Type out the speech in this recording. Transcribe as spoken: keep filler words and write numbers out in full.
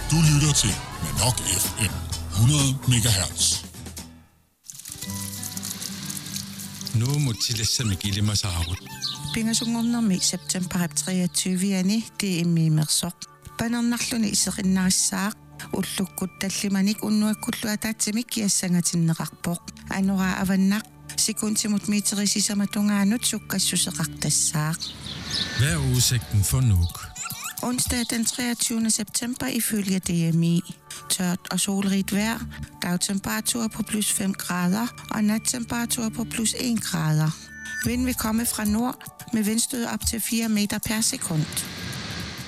Du lytter til Manok F M hundrede megahertz. No mutilessa mikilima saarut. Pingasungornermi september treogtyve det er mimersoq. Panernerluni iserinnarissaaq ullukkut tallimanik unnuakkulluataatsimik kiassangatinneqarpoq. Anura avannaq sekuntimut meterisisamatugaanut sukkassuseqartassaaq. Hvad er udsigten for Nuuk? Onsdag den treogtyvende september ifølge D M I. Tørt og solrigt vejr, dagtemperatur på plus fem grader og nattemperatur på plus en grader. Vind vil komme fra nord med vindstød op til fire meter per sekund.